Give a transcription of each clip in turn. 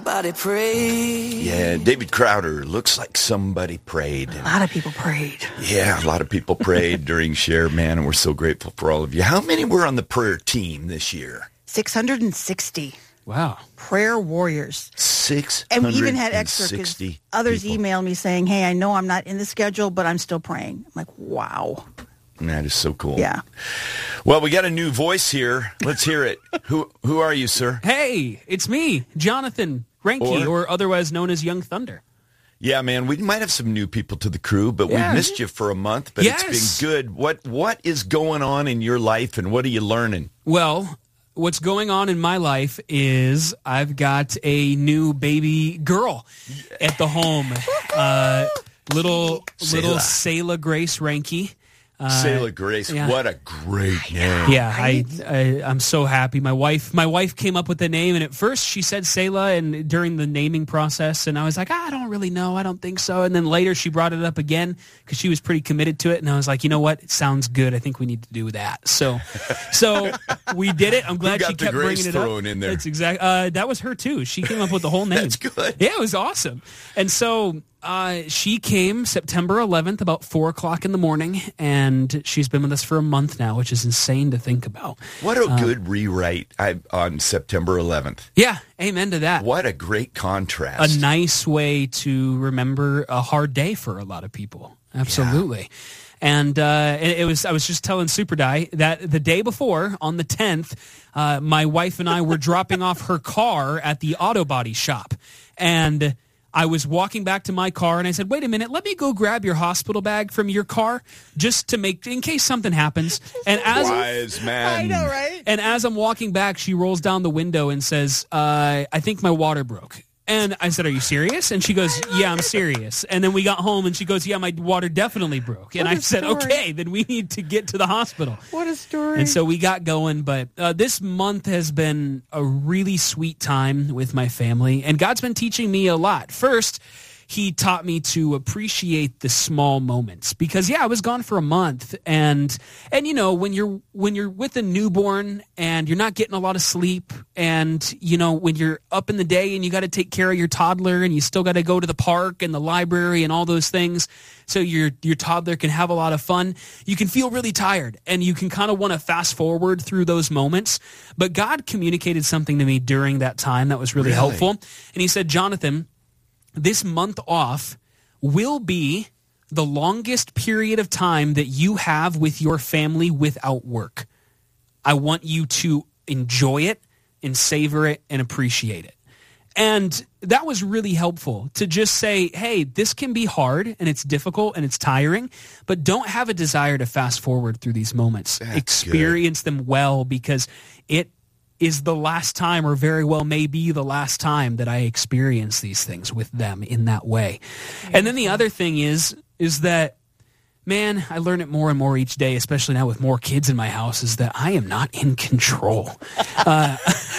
somebody prayed. Yeah, David Crowder, looks like somebody prayed. A lot of people prayed. Yeah, a lot of people prayed during Share, man, and we're so grateful for all of you. How many were on the prayer team this year? 660. Wow. Prayer warriors. 660. And we even had extra because others emailed me saying, hey, I know I'm not in the schedule, but I'm still praying. I'm like, wow. That is so cool. Yeah. Well, we got a new voice here. Let's hear it. Who are you, sir? Hey, it's me, Jonathan Reinke, or otherwise known as Young Thunder. Yeah, man, we might have some new people to the crew, but we've missed you for a month, but it's been good. What is going on in your life, and what are you learning? Well, what's going on in my life is I've got a new baby girl at the home. Little Selah Grace Reinke. Selah Grace, what a great name. Yeah, I'm so happy. My wife came up with the name, and at first she said Selah, and during the naming process, and I was like, I don't really know, I don't think so. And then later she brought it up again because she was pretty committed to it, and I was like, you know what, it sounds good. I think we need to do that. So we did it. I'm glad she kept bringing it up. In there? That's exactly. That was her too. She came up with the whole name. That's good. Yeah, it was awesome. And so she came September 11th, about 4 o'clock in the morning, and she's been with us for a month now, which is insane to think about. What a good rewrite on September 11th. Yeah, amen to that. What a great contrast. A nice way to remember a hard day for a lot of people. Absolutely. Yeah. And I was just telling Super Die that the day before, on the 10th, my wife and I were dropping off her car at the auto body shop, and I was walking back to my car, and I said, wait a minute, let me go grab your hospital bag from your car just to in case something happens. And wise man. I know, right? And as I'm walking back, she rolls down the window and says, I think my water broke. And I said, are you serious? And she goes, yeah, I'm serious. And then we got home, and she goes, yeah, my water definitely broke. And I said, okay, then we need to get to the hospital. What a story. And so we got going. But this month has been a really sweet time with my family. And God's been teaching me a lot. First, he taught me to appreciate the small moments because, I was gone for a month. And you know, when you're with a newborn and you're not getting a lot of sleep, and, you know, when you're up in the day and you got to take care of your toddler and you still got to go to the park and the library and all those things so your toddler can have a lot of fun, you can feel really tired and you can kind of want to fast forward through those moments. But God communicated something to me during that time that was really helpful. And he said, Jonathan, this month off will be the longest period of time that you have with your family without work. I want you to enjoy it and savor it and appreciate it. And that was really helpful to just say, hey, this can be hard and it's difficult and it's tiring, but don't have a desire to fast forward through these moments. That's Experience them well, because it is the last time, or very well may be the last time, that I experience these things with them in that way. And then the other thing is that, man, I learn it more and more each day, especially now with more kids in my house, is that I am not in control. I'm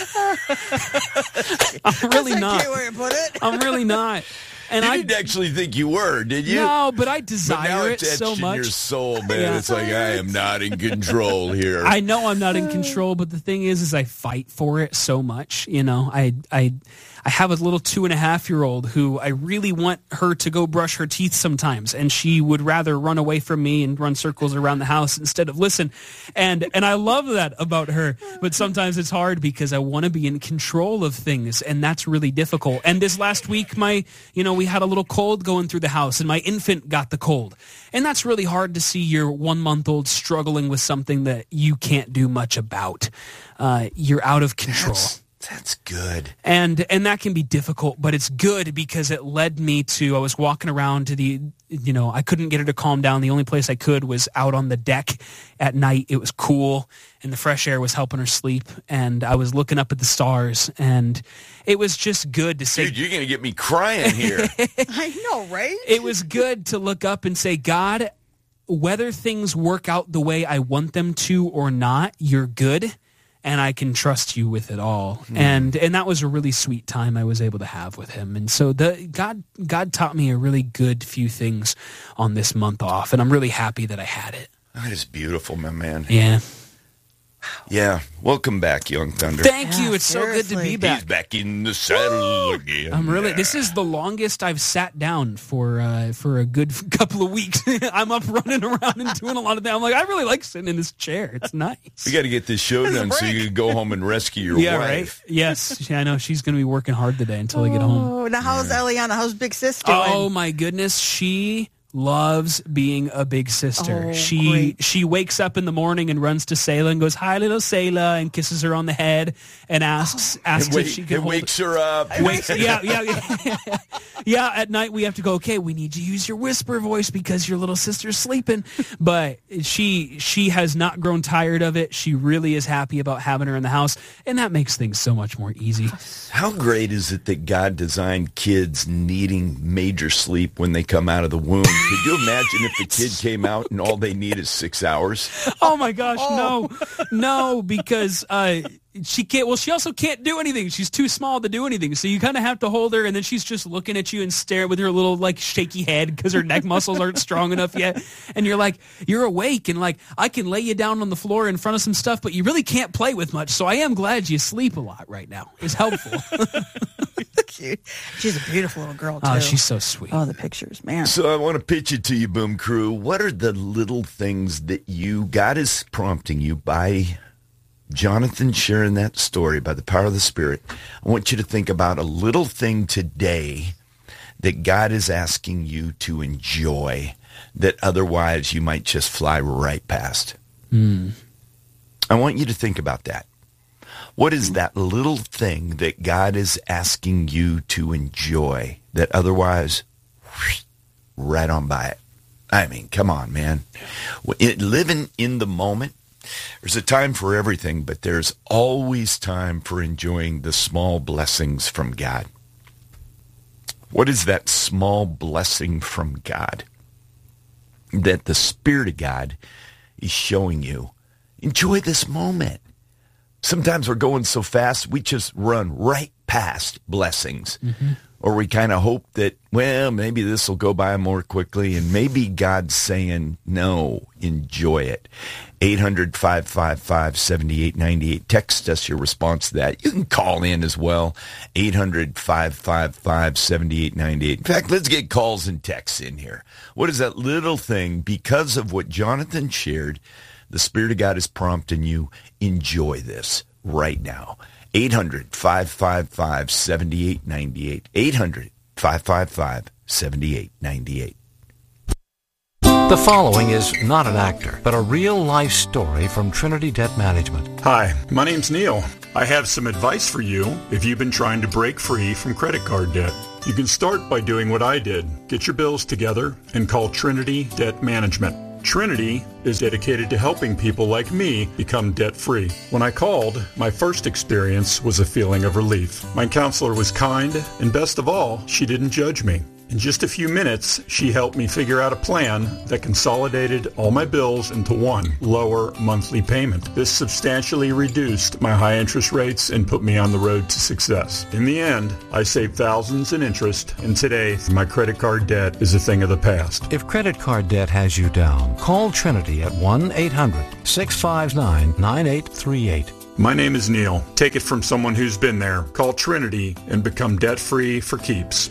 really not. Where you put it. I'm really not. And you didn't actually think you were, did you? No, but I desire it so much. In your soul, man. It's like, I am not in control here. I know I'm not in control, but the thing is I fight for it so much. You know, I have a little 2.5-year-old who I really want her to go brush her teeth sometimes, and she would rather run away from me and run circles around the house instead of listen. And I love that about her, but sometimes it's hard because I want to be in control of things, and that's really difficult. And this last week, we had a little cold going through the house, and my infant got the cold. And that's really hard to see your 1-month-old struggling with something that you can't do much about. You're out of control. That's good. And that can be difficult, but it's good because it led me to, I was walking around to I couldn't get her to calm down. The only place I could was out on the deck at night. It was cool, and the fresh air was helping her sleep. And I was looking up at the stars, and it was just good to say, dude, you're going to get me crying here. I know, right? It was good to look up and say, God, whether things work out the way I want them to or not, you're good. And I can trust you with it all. And that was a really sweet time I was able to have with him. And so God taught me a really good few things on this month off, and I'm really happy that I had it. That is beautiful, my man. Yeah. Yeah. Welcome back, Young Thunder. Thank you. It's seriously. So good to be back. He's back in the saddle again. This is the longest I've sat down for a good couple of weeks. I'm up running around and doing a lot of that. I'm like, I really like sitting in this chair. It's nice. We got to get this show done so you can go home and rescue your wife. Right? Yes. I know. She's going to be working hard today until I get home. Now, how's Eliana? How's Big Sis doing? Oh, my goodness. She loves being a big sister. Oh, she wakes up in the morning and runs to Selah and goes, "Hi, little Selah," and kisses her on the head and asks if she can hold wakes her up. Yeah, at night we have to go, okay, we need to use your whisper voice because your little sister's sleeping. But she has not grown tired of it. She really is happy about having her in the house, and that makes things so much more easy. How great is it that God designed kids needing major sleep when they come out of the womb? Could you imagine if the kid came out and all they need is 6 hours? Oh my gosh, no, because she can't. Well, she also can't do anything. She's too small to do anything. So you kind of have to hold her, and then she's just looking at you and stare with her little shaky head because her neck muscles aren't strong enough yet. And you're like, you're awake, and I can lay you down on the floor in front of some stuff, but you really can't play with much. So I am glad you sleep a lot right now. It's helpful. She's a beautiful little girl, too. Oh, she's so sweet. Oh, the pictures, man. So I want to pitch it to you, Boom Crew. What are the little things that God is prompting you by Jonathan sharing that story by the power of the Spirit? I want you to think about a little thing today that God is asking you to enjoy that otherwise you might just fly right past. I want you to think about that. What is that little thing that God is asking you to enjoy that otherwise right on by it? I mean, come on, man. Living in the moment, there's a time for everything, but there's always time for enjoying the small blessings from God. What is that small blessing from God that the Spirit of God is showing you? Enjoy this moment. Sometimes we're going so fast, we just run right past blessings. Or we kind of hope that, well, maybe this will go by more quickly, and maybe God's saying, no, enjoy it. 800-555-7898. Text us your response to that. You can call in as well, 800-555-7898. In fact, let's get calls and texts in here. What is that little thing, because of what Jonathan shared, the Spirit of God is prompting you, enjoy this right now. 800-555-7898. 800-555-7898. The following is not an actor, but a real-life story from Trinity Debt Management. Hi, my name's Neil. I have some advice for you if you've been trying to break free from credit card debt. You can start by doing what I did. Get your bills together and call Trinity Debt Management. Trinity is dedicated to helping people like me become debt-free. When I called, my first experience was a feeling of relief. My counselor was kind, and best of all, she didn't judge me. In just a few minutes, she helped me figure out a plan that consolidated all my bills into one lower monthly payment. This substantially reduced my high interest rates and put me on the road to success. In the end, I saved thousands in interest, and today, my credit card debt is a thing of the past. If credit card debt has you down, call Trinity at 1-800-659-9838. My name is Neil. Take it from someone who's been there. Call Trinity and become debt-free for keeps.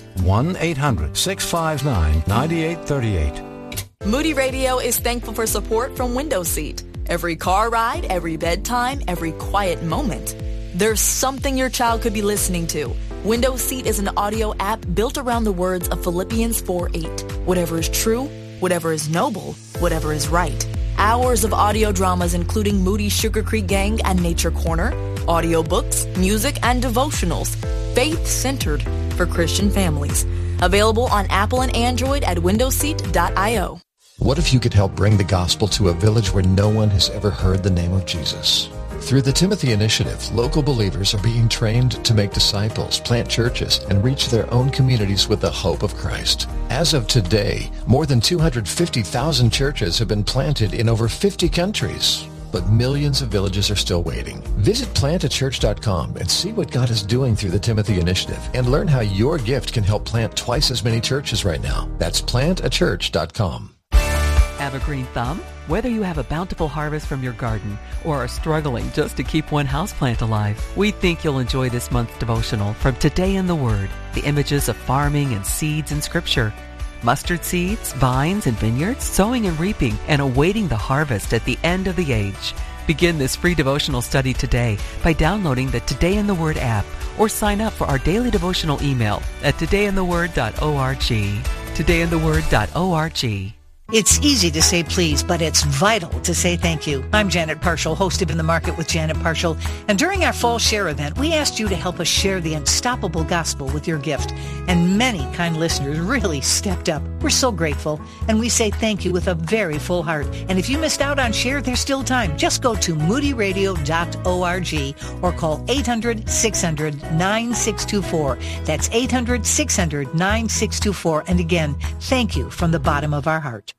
1-800-659-9838. Moody Radio is thankful for support from Window Seat. Every car ride, every bedtime, every quiet moment. There's something your child could be listening to. Window Seat is an audio app built around the words of Philippians 4:8. Whatever is true, whatever is noble, whatever is right. Hours of audio dramas including Moody's Sugar Creek Gang and Nature Corner, audiobooks, music, and devotionals, faith-centered for Christian families. Available on Apple and Android at windowseat.io. What if you could help bring the gospel to a village where no one has ever heard the name of Jesus? Through the Timothy Initiative, local believers are being trained to make disciples, plant churches, and reach their own communities with the hope of Christ. As of today, more than 250,000 churches have been planted in over 50 countries. But millions of villages are still waiting. Visit plantachurch.com and see what God is doing through the Timothy Initiative and learn how your gift can help plant twice as many churches right now. That's plantachurch.com. Have a green thumb? Whether you have a bountiful harvest from your garden or are struggling just to keep one houseplant alive, we think you'll enjoy this month's devotional from Today in the Word, the images of farming and seeds in Scripture. Mustard seeds, vines, and vineyards, sowing and reaping, and awaiting the harvest at the end of the age. Begin this free devotional study today by downloading the Today in the Word app or sign up for our daily devotional email at todayintheword.org. todayintheword.org. It's easy to say please, but it's vital to say thank you. I'm Janet Parshall, host of In the Market with Janet Parshall. And during our Fall Share event, we asked you to help us share the unstoppable gospel with your gift. And many kind listeners really stepped up. We're so grateful. And we say thank you with a very full heart. And if you missed out on Share, there's still time. Just go to moodyradio.org or call 800-600-9624. That's 800-600-9624. And again, thank you from the bottom of our heart.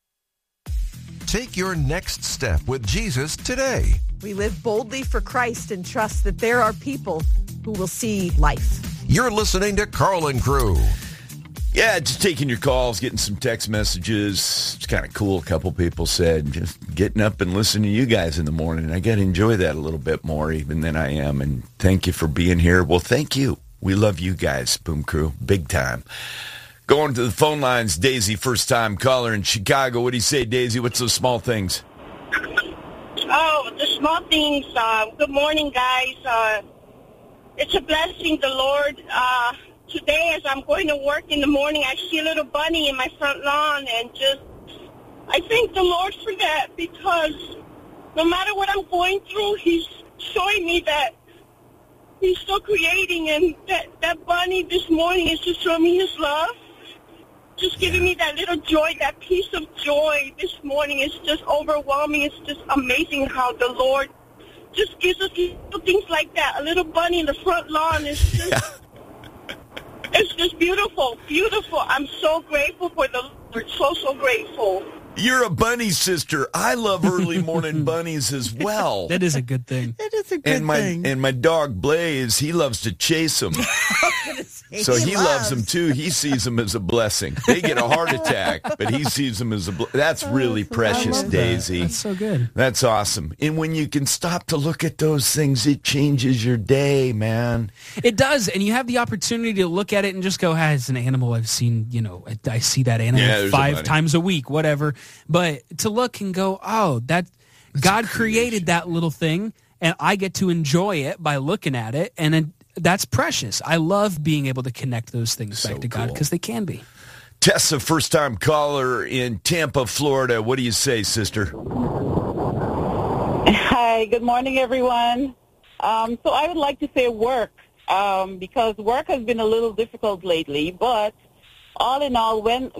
Take your next step with Jesus today. We live boldly for Christ and trust that there are people who will see life. You're listening to Carlin Crew. Yeah, just taking your calls, getting some text messages. It's kind of cool. A couple people said, just getting up and listening to you guys in the morning. I got to enjoy that a little bit more even than I am. And thank you for being here. Well, thank you. We love you guys, Boom Crew, big time. Going to the phone lines, Daisy, first-time caller in Chicago. What do you say, Daisy? What's those small things? Oh, the small things. Good morning, guys. It's a blessing, the Lord. Today, as I'm going to work in the morning, I see a little bunny in my front lawn, and I thank the Lord for that, because no matter what I'm going through, He's showing me that He's still creating, and that bunny this morning is just showing me His love. Just giving me that little joy, that piece of joy this morning is just overwhelming. It's just amazing how the Lord just gives us little things like that. A little bunny in the front lawn is just, it's just beautiful, beautiful. I'm so grateful for the Lord, so grateful. You're a bunny sister. I love early morning bunnies as well. That is a good thing. That is a good thing. And my dog Blaze, he loves to chase them. So he loves them too. He sees them as a blessing. They get a heart attack, but he sees them as a blessing. That's really precious, Daisy. That's so good. That's awesome. And when you can stop to look at those things, it changes your day, man. It does. And you have the opportunity to look at it and just go, it's an animal I've seen, I see that animal 5 times a week, whatever. But to look and go, that God created that little thing, and I get to enjoy it by looking at it, and that's precious. I love being able to connect those things back to God, because they can be. Tessa, first-time caller in Tampa, Florida. What do you say, sister? Hi, good morning, everyone. So I would like to say work, because work has been a little difficult lately, but all in all, when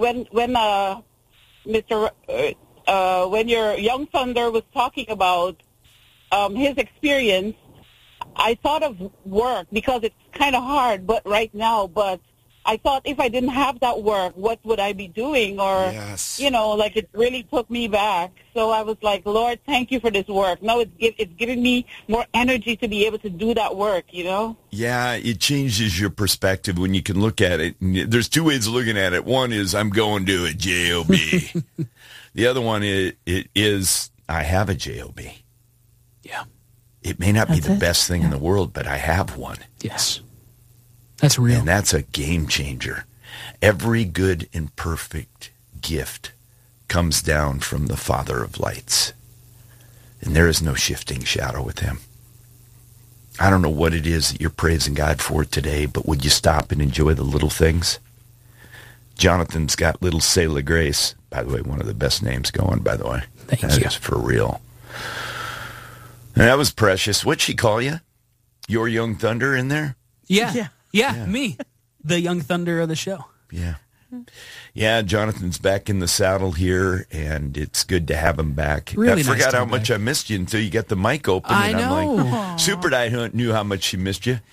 your young thunder was talking about his experience, I thought of work, because it's kind of hard right now, but I thought if I didn't have that work, what would I be doing? Or, it really took me back. So I was like, Lord, thank you for this work. Now it's giving me more energy to be able to do that work, Yeah, it changes your perspective when you can look at it. There's 2 ways of looking at it. One is I'm going to a job. The other one is I have a job. Yeah. It may not be the best thing in the world, but I have one. Yes. That's real. And that's a game changer. Every good and perfect gift comes down from the Father of lights. And there is no shifting shadow with him. I don't know what it is that you're praising God for today, but would you stop and enjoy the little things? Jonathan's got little Selah Grace. By the way, one of the best names going, by the way. Thank you. That is for real. And that was precious. What'd she call you? Your Young Thunder in there? Yeah, me. The Young Thunder of the show. Yeah. Yeah, Jonathan's back in the saddle here, and it's good to have him back. Really I forgot nice how much I missed you until you got the mic open. I and know. I'm like, Super Diet knew how much she missed you.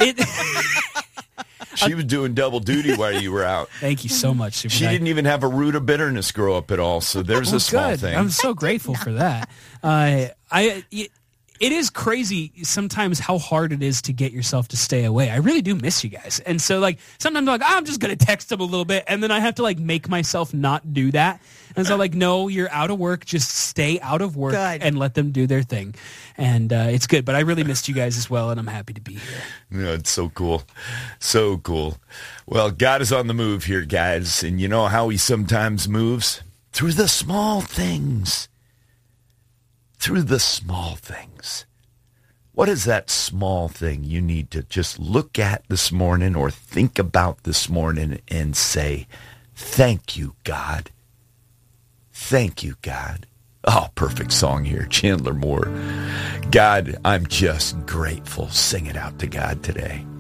She was doing double duty while you were out. Thank you so much, Super She Diet. didn't even have a root of bitterness grow up at all, so there's a small good. thing. I'm so grateful for that. It is crazy sometimes how hard it is to get yourself to stay away. I really do miss you guys. And so like sometimes I'm like, I'm just going to text them a little bit. And then I have to like make myself not do that. And so like, no, you're out of work. Just stay out of work and let them do their thing. And it's good. But I really missed you guys as well. And I'm happy to be here. Yeah, it's so cool. So cool. Well, God is on the move here, guys. And you know how he sometimes moves? Through the small things. Through the small things. What is that small thing you need to just look at this morning or think about this morning and say, thank you, God. Thank you, God. Oh, perfect song here. Chandler Moore. God, I'm just grateful. Sing it out to God today.